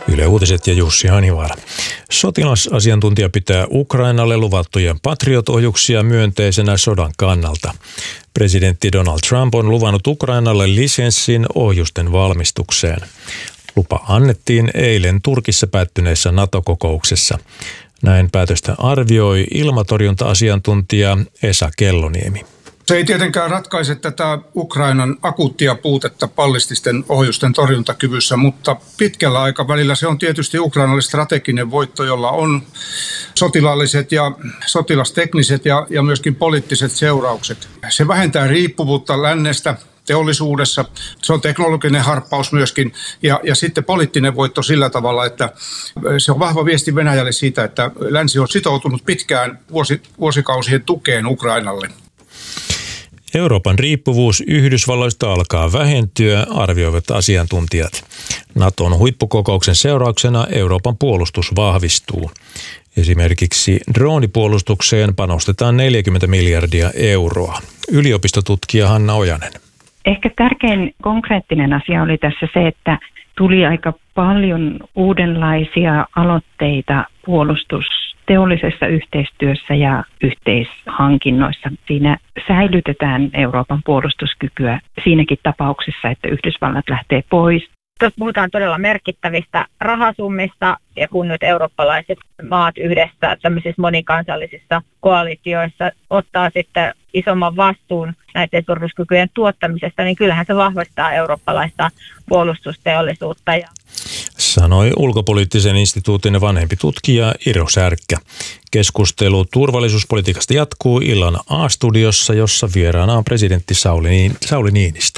Yle Uutiset ja Jussi Hanivaara. Sotilasasiantuntija pitää Ukrainalle luvattuja Patriot-ohjuksia myönteisenä sodan kannalta. Presidentti Donald Trump on luvannut Ukrainalle lisenssin ohjusten valmistukseen. Lupa annettiin eilen Turkissa päättyneessä NATO-kokouksessa. Näin päätöstä arvioi ilmatorjunta-asiantuntija Esa Kelloniemi. Se ei tietenkään ratkaise tätä Ukrainan akuuttia puutetta ballististen ohjusten torjuntakyvyssä, mutta pitkällä aikavälillä se on tietysti Ukrainalle strateginen voitto, jolla on sotilaalliset ja sotilastekniset ja myöskin poliittiset seuraukset. Se vähentää riippuvuutta lännestä teollisuudessa. Se on teknologinen harppaus myöskin ja sitten poliittinen voitto sillä tavalla, että se on vahva viesti Venäjälle siitä, että länsi on sitoutunut pitkään vuosikausien tukeen Ukrainalle. Euroopan riippuvuus Yhdysvalloista alkaa vähentyä, arvioivat asiantuntijat. Naton huippukokouksen seurauksena Euroopan puolustus vahvistuu. Esimerkiksi droonipuolustukseen panostetaan 40 miljardia euroa. Yliopistotutkija Hanna Ojanen. Ehkä tärkein konkreettinen asia oli tässä se, että tuli aika paljon uudenlaisia aloitteita puolustusteollisessa yhteistyössä ja yhteishankinnoissa. Siinä säilytetään Euroopan puolustuskykyä siinäkin tapauksessa, että Yhdysvallat lähtee pois. Tuossa puhutaan todella merkittävistä rahasummista ja kun nyt eurooppalaiset maat yhdessä tämmöisissä monikansallisissa koalitioissa ottaa sitten isomman vastuun näiden suorituskykyjen tuottamisesta, niin kyllähän se vahvistaa eurooppalaista puolustusteollisuutta. Sanoi Ulkopoliittisen instituutin vanhempi tutkija Iro Särkkä. Keskustelu turvallisuuspolitiikasta jatkuu illan A-studiossa, jossa vieraana on presidentti Sauli Niinistö.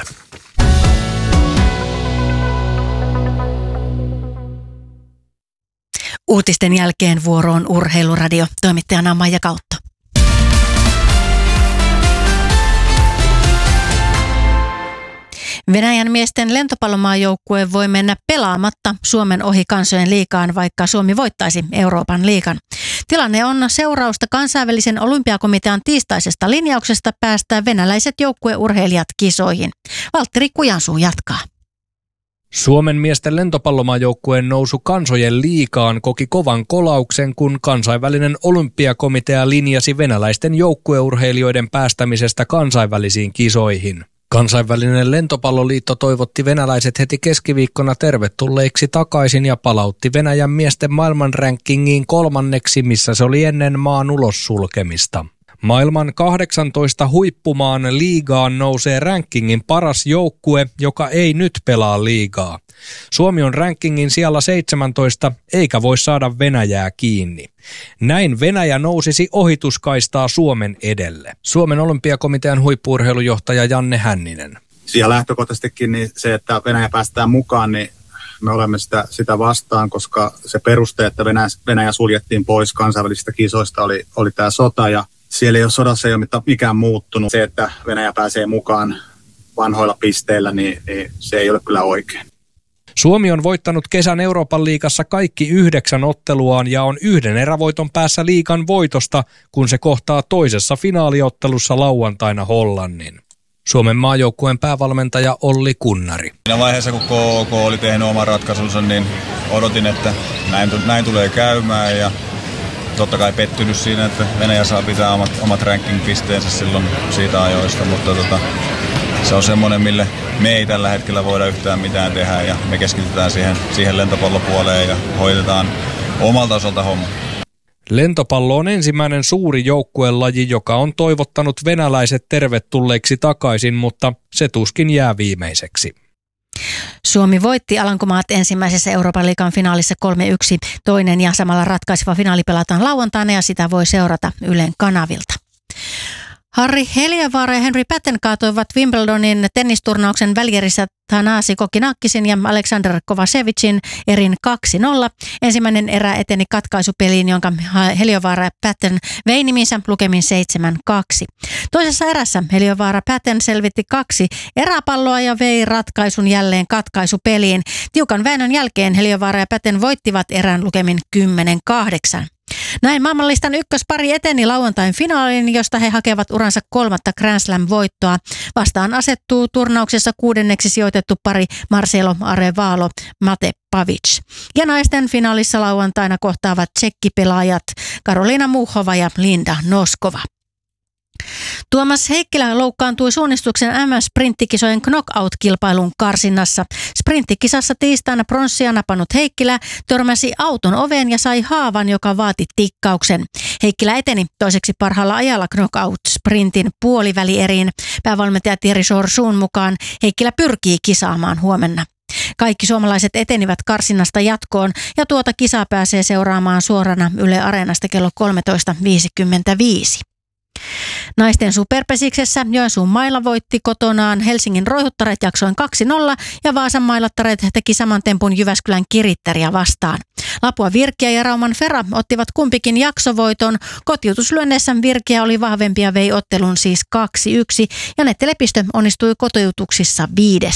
Uutisten jälkeen vuoroon Urheiluradio, toimittajana Maija Kautto. Venäjän miesten lentopallomaajoukkue voi mennä pelaamatta Suomen ohi kansojen liigaan, vaikka Suomi voittaisi Euroopan liigan. Tilanne on seurausta kansainvälisen olympiakomitean tiistaisesta linjauksesta päästää venäläiset joukkueurheilijat kisoihin. Valtteri Kujansuu jatkaa. Suomen miesten lentopallomaajoukkueen nousu kansojen liigaan koki kovan kolauksen, kun kansainvälinen olympiakomitea linjasi venäläisten joukkueurheilijoiden päästämisestä kansainvälisiin kisoihin. Kansainvälinen lentopalloliitto toivotti venäläiset heti keskiviikkona tervetulleiksi takaisin ja palautti Venäjän miesten maailmanrankingiin 3., missä se oli ennen maan ulossulkemista. Maailman 18 huippumaan liigaan nousee rankingin paras joukkue, joka ei nyt pelaa liigaa. Suomi on rankingin sijalla 17, eikä voi saada Venäjää kiinni. Näin Venäjä nousisi ohituskaistaa Suomen edelle. Suomen olympiakomitean huippu-urheilujohtaja Janne Hänninen. Ja lähtökohtaisestikin niin se, että Venäjä päästään mukaan, niin me olemme sitä vastaan, koska se peruste, että Venäjä suljettiin pois kansainvälisistä kisoista, oli tämä sota ja siellä sodassa ei ole mikään muuttunut. Se, että Venäjä pääsee mukaan vanhoilla pisteillä, niin se ei ole kyllä oikein. Suomi on voittanut kesän Euroopan liigassa kaikki 9 otteluaan ja on 1 erävoiton päässä liigan voitosta, kun se kohtaa toisessa finaaliottelussa lauantaina Hollannin. Suomen maajoukkueen päävalmentaja Olli Kunnari. Siinä vaiheessa, kun KK oli tehnyt oman ratkaisunsa, niin odotin, että näin tulee käymään ja totta kai pettynyt siinä, että Venäjä saa pitää omat ranking-pisteensä silloin siitä ajoista, mutta se on semmoinen, mille me ei tällä hetkellä voida yhtään mitään tehdä ja me keskitytään siihen lentopallopuoleen ja hoidetaan omalta osalta homma. Lentopallo on ensimmäinen suuri joukkuelaji, joka on toivottanut venäläiset tervetulleiksi takaisin, mutta se tuskin jää viimeiseksi. Suomi voitti Alankomaat ensimmäisessä Euroopan liigan finaalissa 3-1. Toinen ja samalla ratkaiseva finaali pelataan lauantaina ja sitä voi seurata Ylen kanavilta. Harri Heliövaara ja Henri Patten kaatoivat Wimbledonin tennisturnauksen välierissä Thanasi Kokinakkisin ja Alexander Kovacevicin erin 2-0. Ensimmäinen erä eteni katkaisupeliin, jonka Heliövaara ja Patten vei niminsä lukemin 7-2. Toisessa erässä Heliövaara Patten selvitti 2 eräpalloa ja vei ratkaisun jälleen katkaisupeliin. Tiukan väännön jälkeen Heliövaara ja Patten voittivat erän lukemin 10-8. Näin maailmanlistan ykköspari eteni lauantain finaaliin, josta he hakevat uransa 3. Grand Slam-voittoa. Vastaan asettuu turnauksessa 6. sijoitettu pari Marcelo Arevalo Mate Pavic. Ja naisten finaalissa lauantaina kohtaavat tsekkipelaajat Karolina Muhova ja Linda Noskova. Tuomas Heikkilä loukkaantui suunnistuksen MS-sprinttikisojen knockout-kilpailun karsinnassa. Sprinttikisassa tiistaina pronssia napannut Heikkilä törmäsi auton oveen ja sai haavan, joka vaati tikkauksen. Heikkilä eteni toiseksi parhaalla ajalla knockout-sprintin puolivälieriin. Päävalmentaja Thierry Chorsuun mukaan Heikkilä pyrkii kisaamaan huomenna. Kaikki suomalaiset etenivät karsinnasta jatkoon ja tuota kisaa pääsee seuraamaan suorana Yle Areenasta kello 13.55. Naisten superpesiksessä Joensuun Maila voitti kotonaan Helsingin Roihuttaret jaksoin 2-0 ja Vaasan Mailattaret teki saman tempun Jyväskylän Kirittäriä vastaan. Lapua Virkiä ja Rauman Fera ottivat kumpikin jaksovoiton. Kotiutuslyönneessä Virkiä oli vahvempi ja vei ottelun siis 2-1 ja Nette Lepistö onnistui kotiutuksissa 5.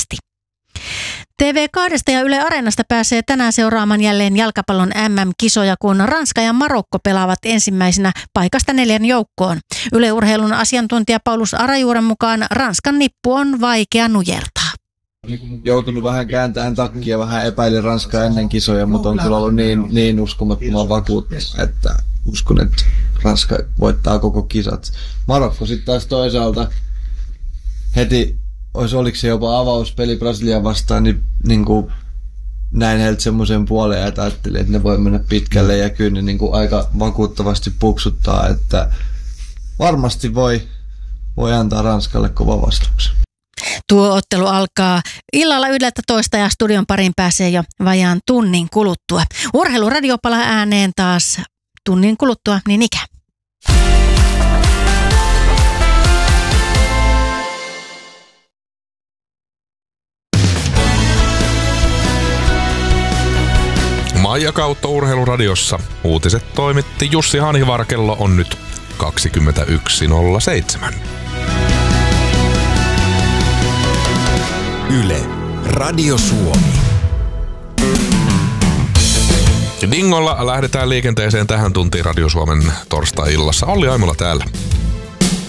TV2 ja Yle Areenasta pääsee tänään seuraamaan jälleen jalkapallon MM-kisoja, kun Ranska ja Marokko pelaavat ensimmäisenä paikasta 4 joukkoon. Yle Urheilun asiantuntija Paulus Arajuuren mukaan Ranskan nippu on vaikea nujertaa. Joutunut vähän kääntämään takkia, vähän epäilin Ranskaa ennen kisoja, mutta on kyllä ollut niin uskomattoman vakuuttunut, että uskon, että Ranska voittaa koko kisat. Marokko sitten taas toisaalta heti, oliko se jopa avauspeli Brasiliaa vastaan, niin kuin näin heiltä semmoisen puoleen, että ajattelin, että ne voi mennä pitkälle ja kyllä ne niin kuin aika vakuuttavasti puksuttaa, että varmasti voi antaa Ranskalle kova vastauksen. Tuo ottelu alkaa illalla 11 ja studion parin pääsee jo vajaan tunnin kuluttua. Urheiluradio palaa ääneen taas tunnin kuluttua niin ikään. Maija kautta Urheiluradiossa. Uutiset toimitti Jussi Hanhivaara, kello on nyt 21.07. Yle, Radio Suomi. Dingolla lähdetään liikenteeseen tähän tuntiin Radio Suomen torstai-illassa. Olli Aimola täällä.